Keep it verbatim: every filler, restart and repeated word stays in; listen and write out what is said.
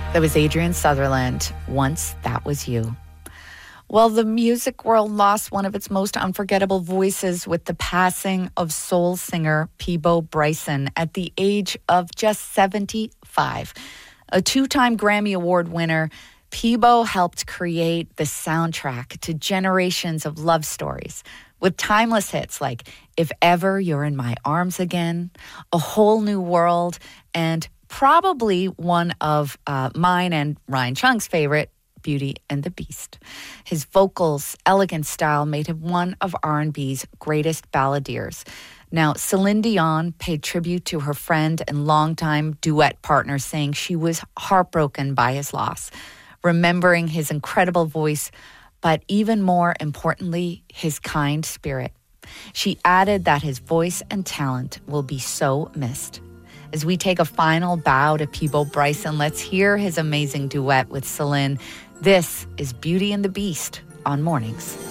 That was Adrian Sutherland, Once That Was You. Well, the music world lost one of its most unforgettable voices with the passing of soul singer Peabo Bryson at the age of just seventy-five. A two-time Grammy Award winner, Peabo helped create the soundtrack to generations of love stories with timeless hits like If Ever You're in My Arms Again, A Whole New World, and probably one of uh, mine and Ryan Chung's favorite, Beauty and the Beast. His vocals, elegant style made him one of R and B's greatest balladeers. Now, Celine Dion paid tribute to her friend and longtime duet partner, saying she was heartbroken by his loss, remembering his incredible voice, but even more importantly, his kind spirit. She added that his voice and talent will be so missed. As we take a final bow to Peabo Bryson, let's hear his amazing duet with Celine. This is Beauty and the Beast on Mornings.